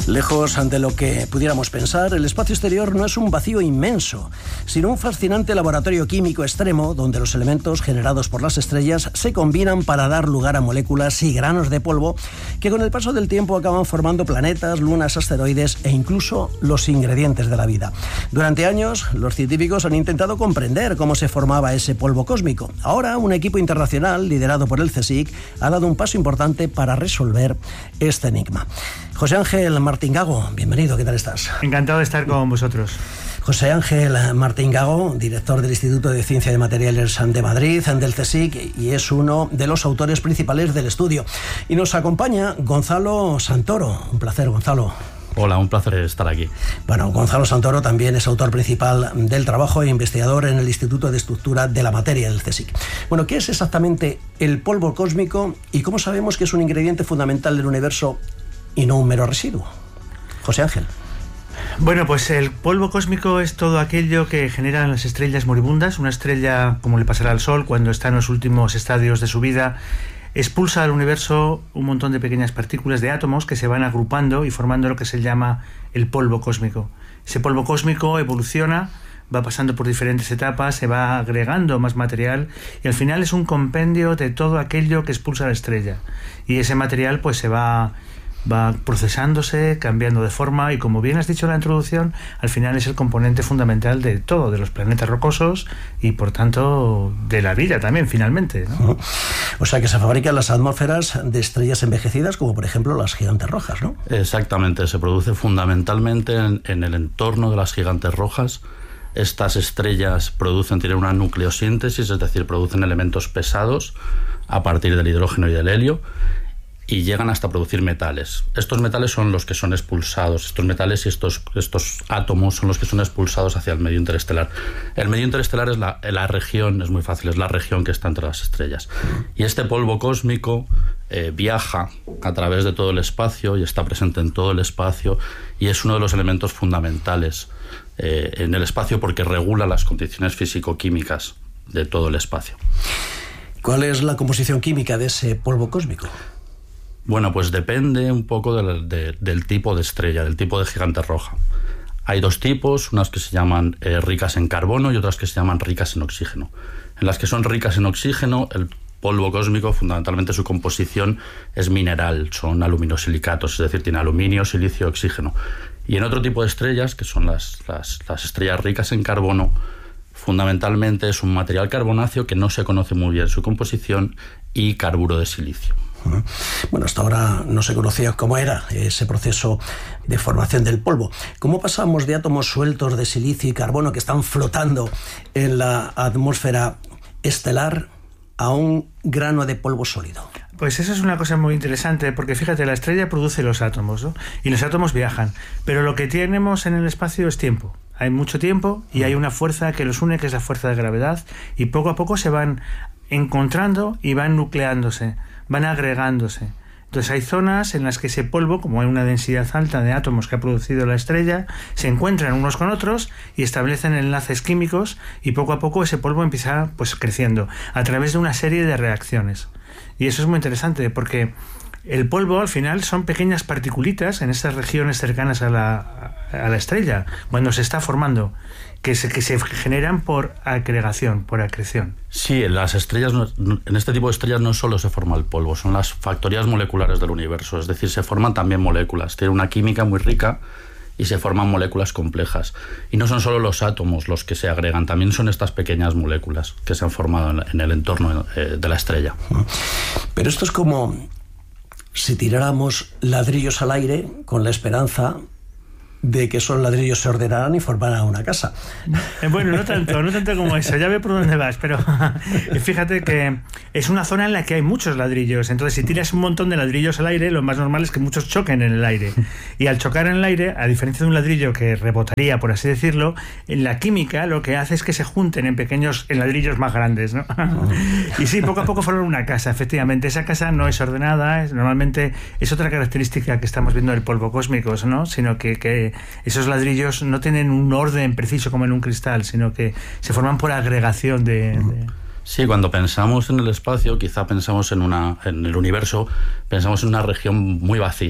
Lejos de lo que pudiéramos pensar, el espacio exterior no es un vacío inmenso, sino un fascinante laboratorio químico extremo donde los elementos generados por las estrellas se combinan para dar lugar a moléculas y granos de polvo que con el paso del tiempo acaban formando planetas, lunas, asteroides e incluso los ingredientes de la vida. Durante años, los científicos han intentado comprender cómo se formaba ese polvo cósmico. Ahora, un equipo internacional liderado por el CSIC ha dado un paso importante para resolver este enigma. José Ángel Martín Gago, bienvenido, ¿qué tal estás? Encantado de estar con vosotros. José Ángel Martín Gago, director del Instituto de Ciencia de Materiales de Madrid, del CSIC, y es uno de los autores principales del estudio. Y nos acompaña Gonzalo Santoro. Un placer, Gonzalo. Hola, un placer estar aquí. Bueno, Gonzalo Santoro también es autor principal del trabajo e investigador en el Instituto de Estructura de la Materia del CSIC. Bueno, ¿qué es exactamente el polvo cósmico y cómo sabemos que es un ingrediente fundamental del universo y no un mero residuo? José Ángel. Bueno, pues el polvo cósmico es todo aquello que generan las estrellas moribundas. Una estrella, como le pasará al Sol, cuando está en los últimos estadios de su vida, expulsa al universo un montón de pequeñas partículas de átomos que se van agrupando y formando lo que se llama el polvo cósmico. Ese polvo cósmico evoluciona, va pasando por diferentes etapas, se va agregando más material y al final es un compendio de todo aquello que expulsa la estrella. Y ese material pues se va procesándose, cambiando de forma y, como bien has dicho en la introducción, al final es el componente fundamental de todo, de los planetas rocosos y, por tanto, de la vida también, finalmente, ¿no? O sea, que se fabrican las atmósferas de estrellas envejecidas, como por ejemplo las gigantes rojas, ¿no? Exactamente, se produce fundamentalmente en el entorno de las gigantes rojas. Estas estrellas tienen una nucleosíntesis, es decir, producen elementos pesados a partir del hidrógeno y del helio, y llegan hasta producir metales. Estos metales son los que son expulsados, estos metales y estos átomos son los que son expulsados hacia el medio interestelar. El medio interestelar es la región, es muy fácil, es la región que está entre las estrellas. Y este polvo cósmico viaja a través de todo el espacio y está presente en todo el espacio y es uno de los elementos fundamentales en el espacio porque regula las condiciones físico-químicas de todo el espacio. ¿Cuál es la composición química de ese polvo cósmico? Bueno, pues depende un poco del tipo de estrella, del tipo de gigante roja. Hay dos tipos, unas que se llaman ricas en carbono y otras que se llaman ricas en oxígeno. En las que son ricas en oxígeno, el polvo cósmico, fundamentalmente su composición es mineral, son aluminosilicatos, es decir, tiene aluminio, silicio, oxígeno. Y en otro tipo de estrellas, que son las estrellas ricas en carbono, fundamentalmente es un material carbonáceo que no se conoce muy bien su composición y carburo de silicio. Bueno, hasta ahora no se conocía cómo era ese proceso de formación del polvo. ¿Cómo pasamos de átomos sueltos de silicio y carbono que están flotando en la atmósfera estelar a un grano de polvo sólido? Pues eso es una cosa muy interesante, porque fíjate, la estrella produce los átomos, ¿no? Y los átomos viajan, pero lo que tenemos en el espacio es tiempo. Hay mucho tiempo y hay una fuerza que los une, que es la fuerza de gravedad, y poco a poco se van encontrando y van nucleándose, van agregándose. Entonces hay zonas en las que ese polvo, como hay una densidad alta de átomos que ha producido la estrella, se encuentran unos con otros y establecen enlaces químicos y poco a poco ese polvo empieza pues creciendo a través de una serie de reacciones. Y eso es muy interesante porque el polvo al final son pequeñas particulitas en estas regiones cercanas a la estrella cuando se está formando, que se generan por agregación, por acreción. Sí, en este tipo de estrellas no solo se forma el polvo, son las factorías moleculares del universo, es decir, se forman también moléculas, tienen una química muy rica y se forman moléculas complejas. Y no son solo los átomos los que se agregan, también son estas pequeñas moléculas que se han formado en el entorno de la estrella. Pero esto es como si tiráramos ladrillos al aire con la esperanza de que esos ladrillos se ordenaran y formaran una casa. Bueno, no tanto como eso, ya veo por dónde vas, pero fíjate que es una zona en la que hay muchos ladrillos, entonces si tiras un montón de ladrillos al aire, lo más normal es que muchos choquen en el aire, y al chocar en el aire, a diferencia de un ladrillo que rebotaría, por así decirlo, en la química lo que hace es que se junten en ladrillos más grandes, ¿no? Y sí, poco a poco forman una casa, efectivamente. Esa casa no es ordenada, normalmente es otra característica que estamos viendo del polvo cósmico, ¿no? Sino que esos ladrillos no tienen un orden preciso como en un cristal, sino que se forman por agregación de... Sí, cuando pensamos en el espacio, quizá pensamos en el universo, pensamos en una región muy vacía.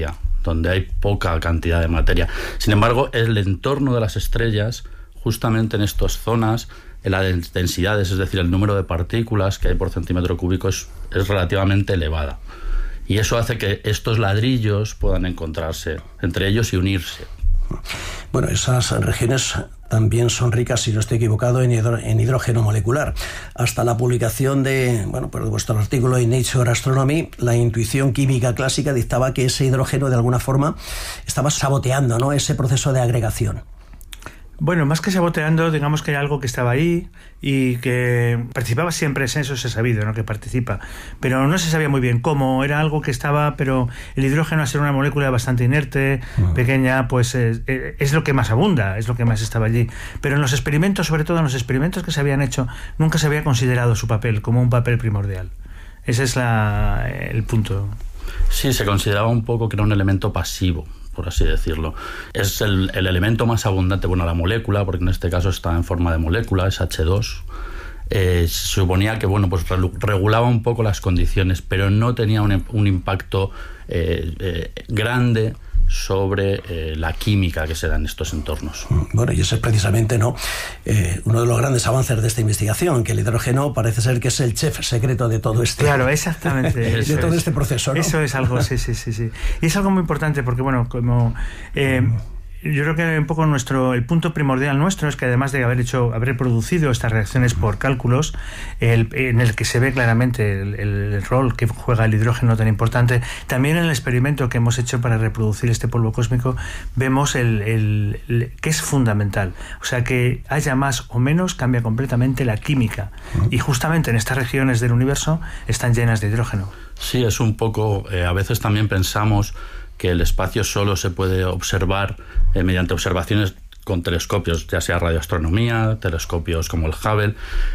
donde hay poca cantidad de materia. Sin embargo, el entorno de las estrellas, justamente en estas zonas, las densidades, es decir, el número de partículas que hay por centímetro cúbico es relativamente elevada. Y eso hace que estos ladrillos puedan encontrarse entre ellos y unirse. Bueno, esas regiones también son ricas, si no estoy equivocado, en hidrógeno molecular. Hasta la publicación de vuestro artículo en Nature Astronomy, la intuición química clásica dictaba que ese hidrógeno de alguna forma estaba saboteando, ¿no?, ese proceso de agregación. Bueno, más que saboteando, digamos que hay algo que estaba ahí y que participaba siempre, eso se ha sabido, ¿no?, que participa, pero no se sabía muy bien cómo, era algo que estaba, pero el hidrógeno, al ser una molécula bastante inerte, pequeña, pues es lo que más abunda, es lo que más estaba allí. Pero en los experimentos, sobre todo en los experimentos que se habían hecho, nunca se había considerado su papel como un papel primordial. Ese es el punto. Sí, se consideraba un poco que era un elemento pasivo, por así decirlo. Es el elemento más abundante, bueno, la molécula, porque en este caso está en forma de molécula, es H2. Se suponía que, bueno, pues regulaba un poco las condiciones, pero no tenía un impacto grande sobre la química que se da en estos entornos. Bueno, y ese es precisamente, ¿no?, uno de los grandes avances de esta investigación, que el hidrógeno parece ser que es el chef secreto de todo este... Claro, exactamente. de todo este proceso, ¿no? Eso es algo, sí. Y es algo muy importante porque, bueno, como... yo creo que un poco el punto primordial nuestro es que, además de haber producido estas reacciones por cálculos, en el que se ve claramente el rol que juega el hidrógeno tan importante, también en el experimento que hemos hecho para reproducir este polvo cósmico vemos que es fundamental. O sea, que haya más o menos cambia completamente la química, y justamente en estas regiones del universo están llenas de hidrógeno. Sí, es un poco... a veces también pensamos que el espacio solo se puede observar mediante observaciones con telescopios, ya sea radioastronomía, telescopios como el Hubble,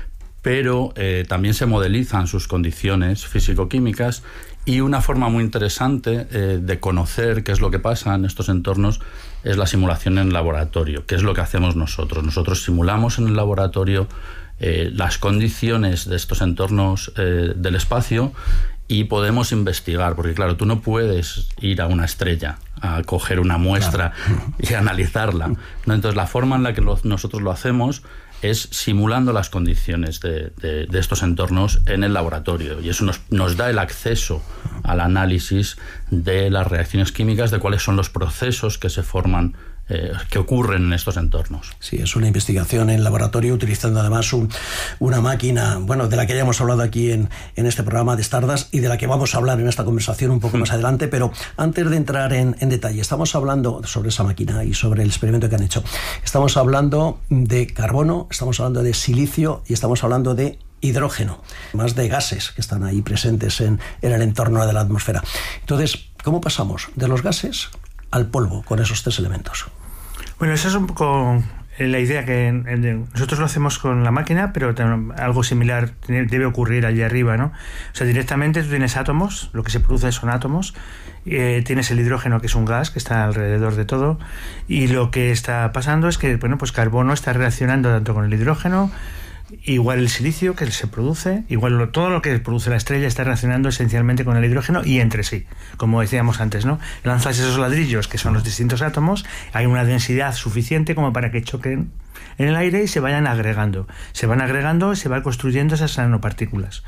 pero también se modelizan sus condiciones físico-químicas, y una forma muy interesante de conocer qué es lo que pasa en estos entornos es la simulación en laboratorio, que es lo que hacemos nosotros. Nosotros simulamos en el laboratorio las condiciones de estos entornos del espacio, y podemos investigar, porque claro, tú no puedes ir a una estrella a coger una muestra y analizarla, ¿no? Entonces la forma en la que nosotros lo hacemos es simulando las condiciones de estos entornos en el laboratorio, y eso nos da el acceso al análisis de las reacciones químicas, de cuáles son los procesos que se forman, que ocurren en estos entornos. Sí, es una investigación en laboratorio utilizando además una máquina, bueno, de la que ya hemos hablado aquí en este programa de Stardust, y de la que vamos a hablar en esta conversación un poco más adelante. Pero antes de entrar en detalle, estamos hablando sobre esa máquina y sobre el experimento que han hecho. Estamos hablando de carbono, estamos hablando de silicio y estamos hablando de hidrógeno, más de gases que están ahí presentes en el entorno de la atmósfera. Entonces, ¿cómo pasamos de los gases al polvo con esos tres elementos? Bueno, esa es un poco la idea, que nosotros lo hacemos con la máquina, pero algo similar debe ocurrir allí arriba, ¿no? O sea, directamente tú tienes átomos, lo que se produce son átomos, tienes el hidrógeno, que es un gas que está alrededor de todo, y lo que está pasando es que, bueno, pues carbono está reaccionando tanto con el hidrógeno, igual el silicio que se produce, igual todo lo que produce la estrella está reaccionando esencialmente con el hidrógeno y entre sí, como decíamos antes, ¿no? Lanzas esos ladrillos, que son los distintos átomos, hay una densidad suficiente como para que choquen en el aire y se vayan agregando. Se van agregando, se van construyendo esas nanopartículas.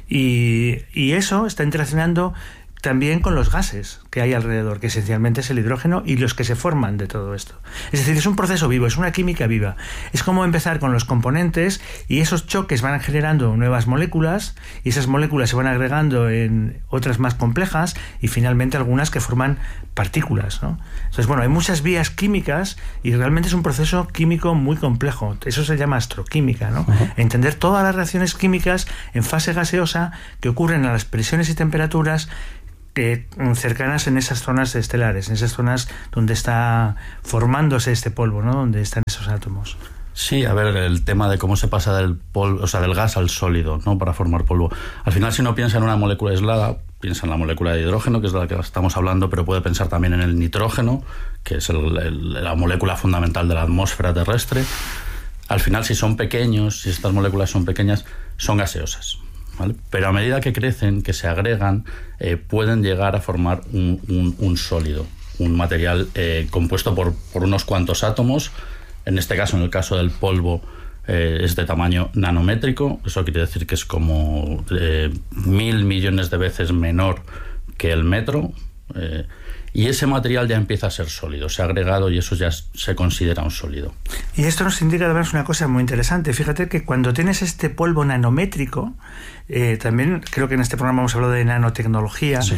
Y eso está interaccionando también con los gases que hay alrededor, que esencialmente es el hidrógeno y los que se forman de todo esto. Es decir, es un proceso vivo, es una química viva. Es como empezar con los componentes, y esos choques van generando nuevas moléculas, y esas moléculas se van agregando en otras más complejas, y finalmente algunas que forman partículas, ¿no? Entonces, bueno, hay muchas vías químicas, y realmente es un proceso químico muy complejo. Eso se llama astroquímica, ¿no? Entender todas las reacciones químicas en fase gaseosa que ocurren a las presiones y temperaturas cercanas en esas zonas estelares, en esas zonas donde está formándose este polvo, ¿no? Donde están esos átomos. Sí, a ver, el tema de cómo se pasa del polvo, o sea, del gas al sólido, ¿no?, para formar polvo. Al final, si uno piensa en una molécula aislada, piensa en la molécula de hidrógeno, que es de la que estamos hablando, pero puede pensar también en el nitrógeno, que es la molécula fundamental de la atmósfera terrestre. Al final, si son pequeños, si estas moléculas son pequeñas, son gaseosas, ¿vale? Pero a medida que crecen, que se agregan, pueden llegar a formar un sólido. un material compuesto por unos cuantos átomos. En este caso, en el caso del polvo, es de tamaño nanométrico. Eso quiere decir que es como 1.000 millones de veces menor que el metro. Y ese material ya empieza a ser sólido, se ha agregado y eso ya se considera un sólido. Y esto nos indica además una cosa muy interesante. Fíjate que cuando tienes este polvo nanométrico, también creo que en este programa hemos hablado de nanotecnología, sí.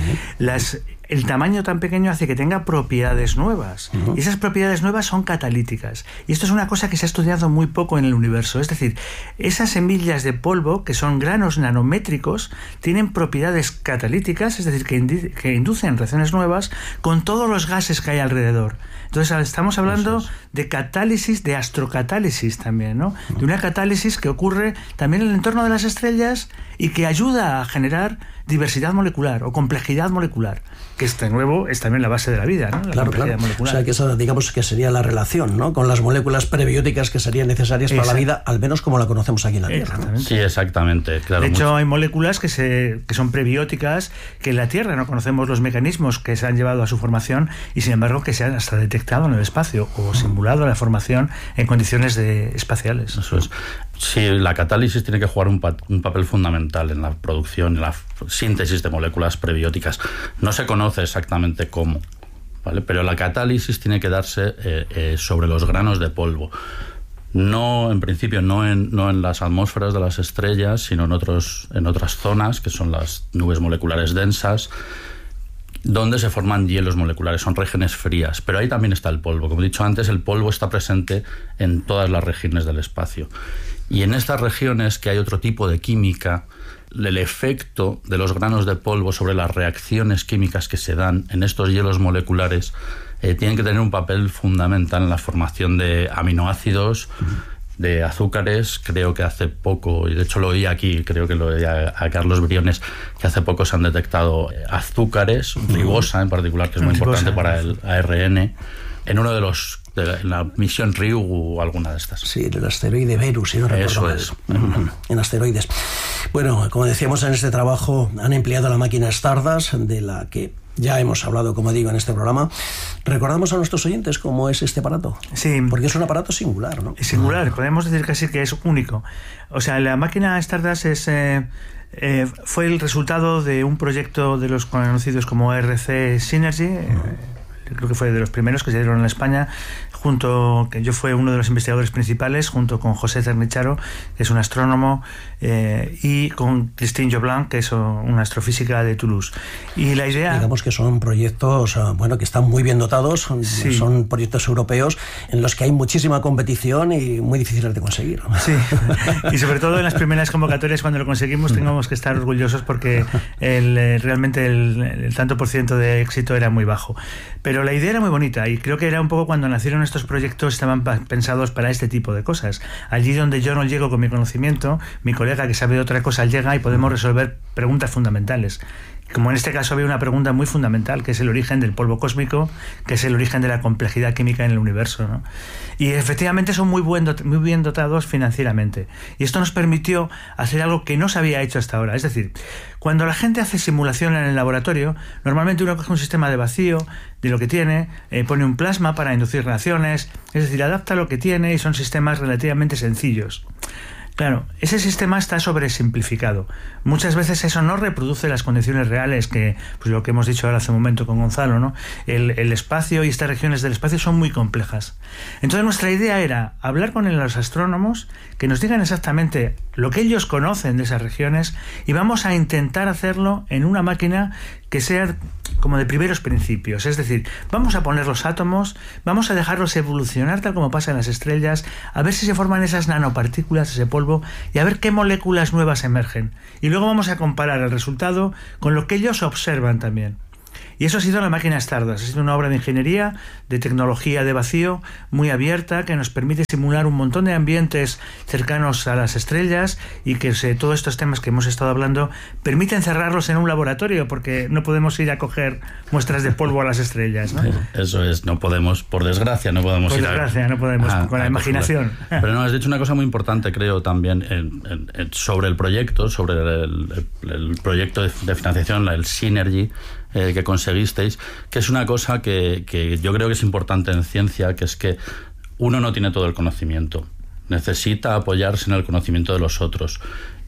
El tamaño tan pequeño hace que tenga propiedades nuevas. Y esas propiedades nuevas son catalíticas. Y esto es una cosa que se ha estudiado muy poco en el universo. Es decir, esas semillas de polvo, que son granos nanométricos, tienen propiedades catalíticas, es decir, que inducen reacciones nuevas con todos los gases que hay alrededor. Entonces estamos hablando de catálisis, de astrocatálisis también, ¿no? De una catálisis que ocurre también en el entorno de las estrellas y que ayuda a generar diversidad molecular o complejidad molecular, que de nuevo es también la base de la vida, ¿no? La complejidad molecular. O sea, que esa, digamos, que sería la relación, ¿no?, con las moléculas prebióticas que serían necesarias para la vida, al menos como la conocemos aquí en la Tierra, ¿no? Sí, exactamente. Claro, de hecho, hay moléculas que son prebióticas, que en la Tierra no conocemos los mecanismos que se han llevado a su formación y, sin embargo, que se han hasta detectado en el espacio o simulado la formación en condiciones espaciales. Eso es. Sí, la catálisis tiene que jugar un papel fundamental en la producción, en la síntesis de moléculas prebióticas. No se conoce exactamente cómo, ¿vale? Pero la catálisis tiene que darse sobre los granos de polvo. No, en principio, no en las atmósferas de las estrellas, sino en otras zonas, que son las nubes moleculares densas, donde se forman hielos moleculares, son regiones frías, pero ahí también está el polvo. Como he dicho antes, el polvo está presente en todas las regiones del espacio. Y en estas regiones, que hay otro tipo de química, el efecto de los granos de polvo sobre las reacciones químicas que se dan en estos hielos moleculares tienen que tener un papel fundamental en la formación de aminoácidos, de azúcares. Creo que hace poco, y de hecho lo oí aquí, creo que lo oí a Carlos Briones, que hace poco se han detectado azúcares, ribosa en particular, que es muy importante para el ARN, en uno de la misión Ryugu o alguna de estas. Sí, el asteroide Venus, si no recuerdo mal. Eso es. En asteroides. Bueno, como decíamos, en este trabajo han empleado la máquina Stardust, de la que ya hemos hablado, como digo, en este programa. Recordamos a nuestros oyentes cómo es este aparato. Sí. Porque es un aparato singular, ¿no? Es singular, podemos decir casi que es único. O sea, la máquina Stardust fue el resultado de un proyecto de los conocidos como RC Synergy. Creo que fue de los primeros que se dieron en España, que yo fui uno de los investigadores principales, junto con José Cernicharo, que es un astrónomo, y con Christine Joblanc, que es una astrofísica de Toulouse. Y la idea... Digamos que son proyectos, que están muy bien dotados, sí. Son proyectos europeos en los que hay muchísima competición y muy difíciles de conseguir. Sí, y sobre todo en las primeras convocatorias, cuando lo conseguimos, tenemos que estar orgullosos porque realmente el tanto por ciento de éxito era muy bajo. Pero la idea era muy bonita y creo que era un poco cuando nacieron estos proyectos, estaban pensados para este tipo de cosas. Allí donde yo no llego con mi conocimiento, mi colega que sabe de otra cosa llega y podemos resolver preguntas fundamentales. Como en este caso había una pregunta muy fundamental, que es el origen del polvo cósmico, que es el origen de la complejidad química en el universo, ¿no? Y efectivamente son muy bien dotados financieramente. Y esto nos permitió hacer algo que no se había hecho hasta ahora. Es decir, cuando la gente hace simulación en el laboratorio, normalmente uno coge un sistema de vacío de lo que tiene, pone un plasma para inducir reacciones, es decir, adapta lo que tiene y son sistemas relativamente sencillos. Claro, ese sistema está sobresimplificado. Muchas veces eso no reproduce las condiciones reales, que pues lo que hemos dicho ahora hace un momento con Gonzalo, ¿no? El espacio y estas regiones del espacio son muy complejas. Entonces nuestra idea era hablar con los astrónomos que nos digan exactamente lo que ellos conocen de esas regiones y vamos a intentar hacerlo en una máquina que sea como de primeros principios. Es decir, vamos a poner los átomos, vamos a dejarlos evolucionar tal como pasa en las estrellas, a ver si se forman esas nanopartículas, ese polvo, y a ver qué moléculas nuevas emergen. Y luego vamos a comparar el resultado con lo que ellos observan también. Y eso ha sido la máquina Stardust. Ha sido una obra de ingeniería, de tecnología de vacío, muy abierta, que nos permite simular un montón de ambientes cercanos a las estrellas y que todos estos temas que hemos estado hablando permiten cerrarlos en un laboratorio, porque no podemos ir a coger muestras de polvo a las estrellas, ¿no? Eso es, no podemos, por desgracia, no podemos ir no podemos, con la imaginación. Pero no, has dicho una cosa muy importante, creo, también sobre el proyecto, sobre el proyecto de financiación, el Synergy. que conseguisteis, que es una cosa que yo creo que es importante en ciencia, que es que uno no tiene todo el conocimiento, necesita apoyarse en el conocimiento de los otros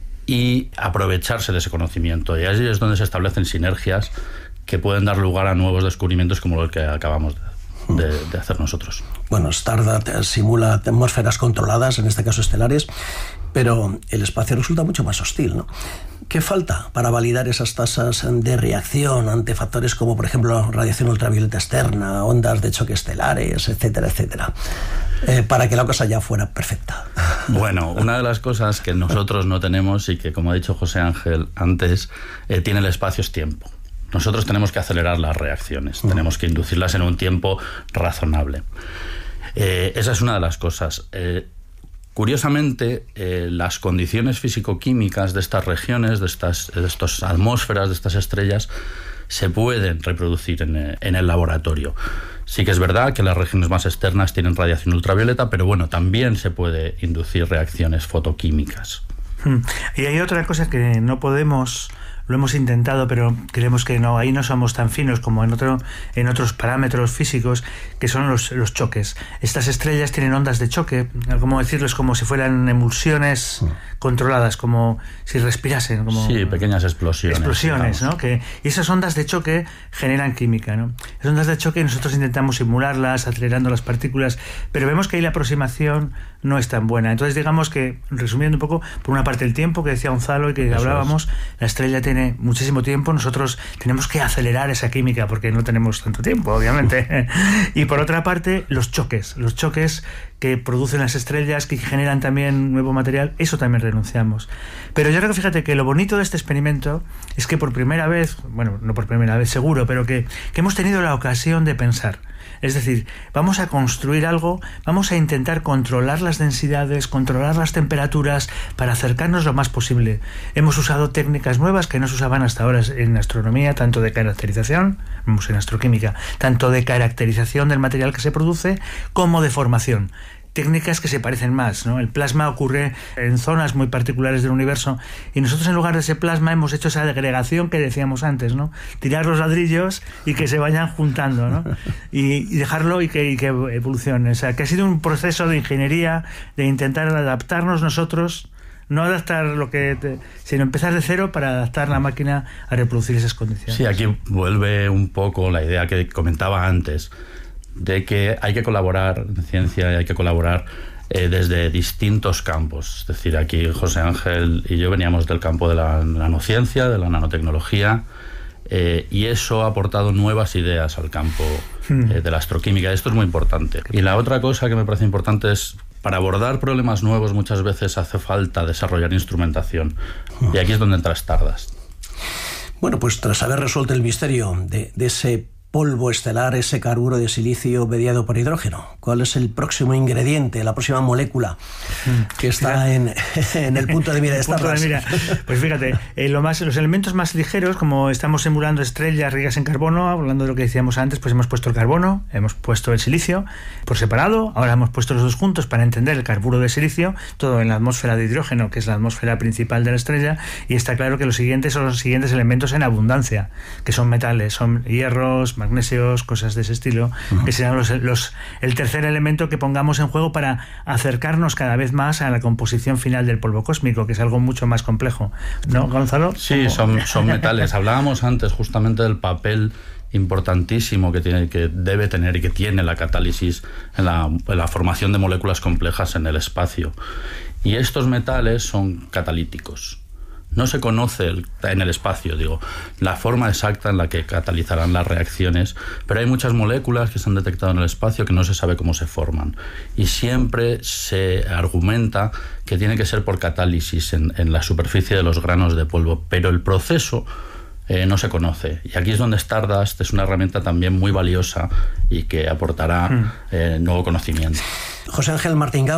y aprovecharse de ese conocimiento, y allí es donde se establecen sinergias que pueden dar lugar a nuevos descubrimientos como el que acabamos de hacer nosotros. Bueno, Stardust simula atmósferas controladas, en este caso estelares, pero el espacio resulta mucho más hostil, ¿no? ¿Qué falta para validar esas tasas de reacción ante factores como, por ejemplo, radiación ultravioleta externa, ondas de choque estelares, etcétera, etcétera, para que la cosa ya fuera perfecta? Bueno, una de las cosas que nosotros no tenemos y que, como ha dicho José Ángel antes, tiene el espacio es tiempo. Nosotros tenemos que acelerar las reacciones, tenemos que inducirlas en un tiempo razonable. Esa es una de las cosas. Curiosamente, las condiciones físico-químicas de estas regiones, de estas atmósferas, de estas estrellas, se pueden reproducir en el laboratorio. Sí que es verdad que las regiones más externas tienen radiación ultravioleta, pero bueno, también se puede inducir reacciones fotoquímicas. Y hay otra cosa que no podemos... Lo hemos intentado, pero creemos que no, ahí no somos tan finos como en otros parámetros físicos, que son los choques. Estas estrellas tienen ondas de choque, como decirles, como si fueran emulsiones controladas, como si respirasen. Como sí, pequeñas explosiones. Explosiones, ¿no? Y esas ondas de choque generan química, ¿no? Las ondas de choque nosotros intentamos simularlas, acelerando las partículas, pero vemos que ahí la aproximación no es tan buena. Entonces, digamos que, resumiendo un poco, por una parte el tiempo, que decía Gonzalo y que hablábamos, la estrella tiene muchísimo tiempo, nosotros tenemos que acelerar esa química porque no tenemos tanto tiempo, obviamente. Y por otra parte, los choques que producen las estrellas, que generan también nuevo material, eso también renunciamos. Pero yo creo que, fíjate, que lo bonito de este experimento es que por primera vez, bueno, no por primera vez seguro, pero que hemos tenido la ocasión de pensar. Es decir, vamos a construir algo, vamos a intentar controlar las densidades, controlar las temperaturas para acercarnos lo más posible. Hemos usado técnicas nuevas que no se usaban hasta ahora en astronomía, tanto de caracterización, en astroquímica, tanto de caracterización del material que se produce como de formación. Técnicas que se parecen más, ¿no? El plasma ocurre en zonas muy particulares del universo y nosotros, en lugar de ese plasma, hemos hecho esa agregación que decíamos antes, ¿no? Tirar los ladrillos y que se vayan juntando, ¿no? Y dejarlo y que evolucione. O sea, que ha sido un proceso de ingeniería, de intentar adaptarnos nosotros, no adaptar sino empezar de cero para adaptar la máquina a reproducir esas condiciones. Sí, aquí vuelve un poco la idea que comentaba antes, de que hay que colaborar en ciencia y hay que colaborar desde distintos campos. Es decir, aquí José Ángel y yo veníamos del campo de la nanociencia, de la nanotecnología, y eso ha aportado nuevas ideas al campo de la astroquímica. Esto es muy importante. Y la otra cosa que me parece importante es, para abordar problemas nuevos muchas veces hace falta desarrollar instrumentación. Y aquí es donde entra Stardust. Bueno, pues tras haber resuelto el misterio de ese polvo estelar, ese carburo de silicio mediado por hidrógeno, ¿cuál es el próximo ingrediente, la próxima molécula que está en el punto de mira de Stardust? Pues fíjate, los elementos más ligeros, como estamos simulando estrellas ricas en carbono, hablando de lo que decíamos antes, pues hemos puesto el carbono, hemos puesto el silicio por separado, ahora hemos puesto los dos juntos para entender el carburo de silicio, todo en la atmósfera de hidrógeno, que es la atmósfera principal de la estrella, y está claro que los siguientes son los siguientes elementos en abundancia, que son metales, son hierros, magnesios, cosas de ese estilo, que serán el tercer elemento que pongamos en juego para acercarnos cada vez más a la composición final del polvo cósmico, que es algo mucho más complejo, ¿no, Gonzalo? Sí, son metales. Hablábamos antes justamente del papel importantísimo que debe tener y que tiene la catálisis en la formación de moléculas complejas en el espacio. Y estos metales son catalíticos. No se conoce en el espacio, la forma exacta en la que catalizarán las reacciones, pero hay muchas moléculas que se han detectado en el espacio que no se sabe cómo se forman. Y siempre se argumenta que tiene que ser por catálisis en la superficie de los granos de polvo, pero el proceso no se conoce. Y aquí es donde Stardust es una herramienta también muy valiosa y que aportará nuevo conocimiento. José Ángel Martín